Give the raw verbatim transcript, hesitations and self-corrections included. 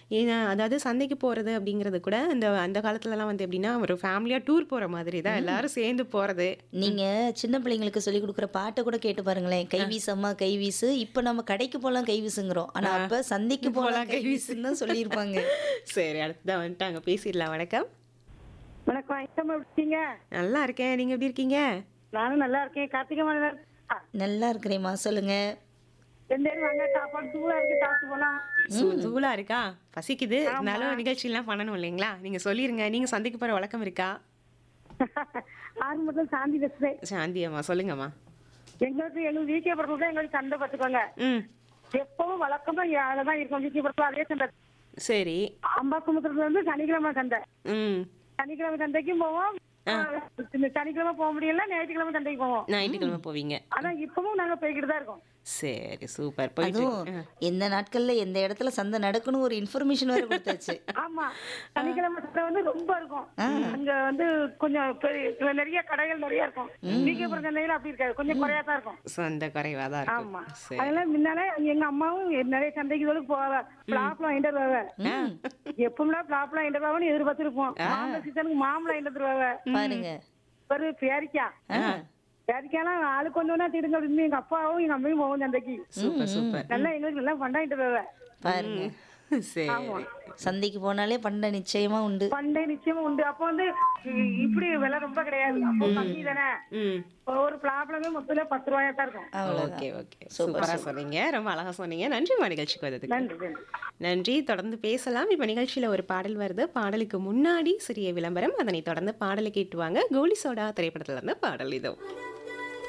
ஏன்னா அதாவது சந்தைக்கு போறது அப்படிங்கிறது கூட அந்த அந்த காலத்துலலாம் வந்து எப்படின்னா, ஒரு ஃபேமிலியா டூர் போற மாதிரி தான் ம். எல்லாரும் சேர்ந்து போறது. ம். நீங்க சின்ன பிள்ளைங்களுக்கு சொல்லிக் குடுக்குற பாட்ட கூட கேட்டு பாருங்களேன். "கை அ. வீசம்மா கை வீசு." இப்ப நம்ம கடைக்கு போலாம் கை வீசுங்கிறோம். ஆனா ஆ. அப்ப சந்தைக்கு போலாம் போலாம் கை கை வீசு. வீசுன்னு தான் சொல்லியிருப்பாங்க. சரி அடுத்ததான் வந்துட்டாங்க. பேசிடலாம். வணக்கம். வணக்கம். ஐட்டமா எப்படி இருக்கீங்க? நல்லா இருக்கேன். நீங்க எப்படி இருக்கீங்க? நானும் நல்லா இருக்கேன். கார்த்திகை நல்லா இருக்கா? நல்லா இருக்கிறேம்மா. சொல்லுங்க. ரெண்டு பேரும் வாங்க சாப்பாடு தூளா இருக்கு சாப்பிட்டு போலாம். சூ ம். தூளா இருக்கா? பசிக்குது. ஆமா. இருந்தாலும் நிகழ்ச்சிலாம் பண்ணணும் இல்லைங்களா? நீங்க சொல்லிருங்க. நீங்க சந்தைக்கு போற வழக்கம் இருக்கா? ஆரம்பத்துல சாந்தி பேசுறேன். சாந்தி அம்மா சொல்லுங்கம்மா. எங்களுக்கு எங்களுக்கு வீக்கேபுரத்துல தான் எங்களுக்கு சண்டை பார்த்துக்கோங்க. ம். எப்பவும் வழக்கமா தான் இருக்கும் வீக்கேபுரத்துல அதே சண்டை. சரி. அம்பாசமுத்திரத்துல இருந்து சனிக்கிழமை சண்டை. ம். சனிக்கிழமை சண்டைக்கும் போவோம். ஆ. இந்த சனிக்கிழமை போக முடியல, ஞாயிற்றுக்கிழமை சண்டைக்கு போவோம். ஞாயிற்றுக்கிழமை போவீங்க. ஆனா இப்பவும் நாங்க போய்கிட்டு தான் இருக்கோம். சரி சூப்பர். போயிட்டு அதுவும் இருக்கு. எந்த நாட்கள்ல எந்த இடத்துல சந்தை நடக்குன்னு ஒரு இன்ஃபர்மேஷன் வேற குடுத்தாச்சு. ஆமா. சனிக்கிழமை சண்டை வந்து ரொம்ப இருக்கும். ஆ. அங்க வந்து கொஞ்சம் பெரிய- நிறைய கடைகள் நிறைய இருக்கும். வீக்கேபுரம் சந்தையில அப்படி இருக்காது, கொஞ்சம் குறையா தான் இருக்கும். சொந்த குறைவா தான் ஆமா. இருக்கும். சரி. அதெல்லாம் முன்னால எங்க அம்மாவும் நிறைய சந்தைக்கு தோலுக்கு போவாங்க. பிளாப்லாம் வாங்கிட்டு வருவாங்க. ம். எப்பவுமே பிளாப்லாம் வாங்கிட்டு வருவாங்கன்னு எதிர்பார்த்திருப்போம். மாம்பழ சீசனுக்கு மாம்பழம் வாங்கிட்டு வருவாங்க. பாருங்க. ஒரு பேரிக்காய். ஆ. பேரிக்காய்லாம் ஆளுக்கு கொஞ்சம் ஒண்ணா தீடுங்க அப்படின்னு எங்க அப்பாவும் எங்க அம்மையும் போவோம் சந்தைக்கு. Super super. நல்லா எங்களுக்கு நல்லா பண்டாயிட்டு வருவாங்க. பாருங்க. ம். சரி. ஆமா. சந்தைக்கு போனாலே பண்டை நிச்சயமா உண்டு. பண்டை நிச்சயமா உண்டு. அப்ப வந்து இ- இப்படி விலை ரொம்ப கிடையாது. அப்போ கம்மி தானே. ம். ஒரு பிளாப்லமே மொத்தத்துல பத்து ரூபாயா தான் இருக்கும். அவ்வளவுதான். Okay okay. சூப்பரா சொன்னீங்க. ரொம்ப அழகா சொன்னீங்க. நன்றிம்மா நிகழ்ச்சிக்கு வந்ததுக்கு. நன்றி நன்றி. நன்றி. தொடர்ந்து பேசலாம். இப்ப நிகழ்ச்சியில ஒரு பாடல் வருது. பாடலுக்கு முன்னாடி சிறிய விளம்பரம். அதனைத் தொடர்ந்து பாடலை கேட்டு வாங்க. கோலி சோடா திரைப்படத்துல இருந்து பாடல் இதோ.